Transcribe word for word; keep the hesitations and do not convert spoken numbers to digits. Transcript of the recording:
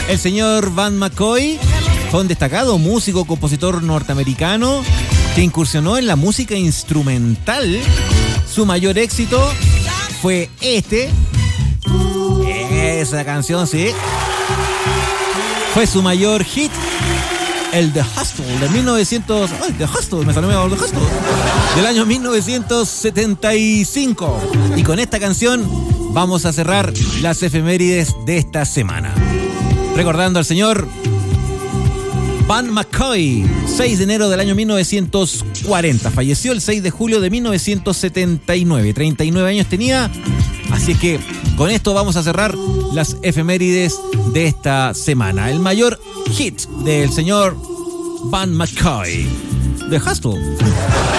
El señor Van McCoy fue un destacado músico, compositor norteamericano que incursionó en la música instrumental. Su mayor éxito fue este. Esa canción, sí. Fue su mayor hit, el The Hustle de mil novecientos... ¡Ay, The Hustle! Me salió mejor The Hustle. Del año mil novecientos setenta y cinco. Y con esta canción vamos a cerrar las efemérides de esta semana. Recordando al señor Van McCoy, seis de enero del año mil novecientos cuarenta. Falleció el seis de julio de mil novecientos setenta y nueve. treinta y nueve años tenía. Así es que con esto vamos a cerrar las efemérides de esta semana. El mayor hit del señor Van McCoy, The Hustle.